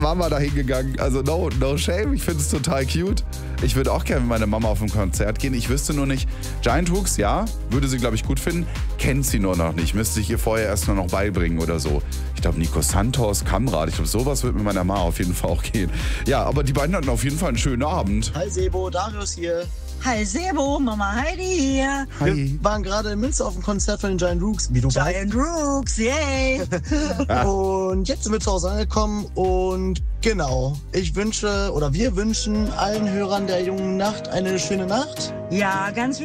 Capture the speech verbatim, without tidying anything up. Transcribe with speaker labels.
Speaker 1: Mama da hingegangen. Also no, no shame, ich finde es total cute. Ich würde auch gerne mit meiner Mama auf ein Konzert gehen. Ich wüsste nur nicht, Giant Rooks, ja, würde sie, glaube ich, gut finden. Kennt sie nur noch nicht. Müsste ich ihr vorher erst nur noch beibringen oder so. Ich glaube, Nico Santos, Kamrad, ich glaube, sowas wird mit meiner Mama auf jeden Fall auch gehen. Ja, aber die beiden hatten auf jeden Fall einen schönen Abend.
Speaker 2: Hi Sebo, Darius hier.
Speaker 3: Hi Sebo, Mama Heidi hier.
Speaker 1: Hi.
Speaker 2: Wir waren gerade in Münster auf dem Konzert von den Giant Rooks, wie du weißt.
Speaker 3: Giant Rooks, yay.
Speaker 2: Und jetzt sind wir zu Hause angekommen und genau, ich wünsche oder wir wünschen allen Hörern der jungen Nacht eine schöne Nacht.
Speaker 3: Ja, ganz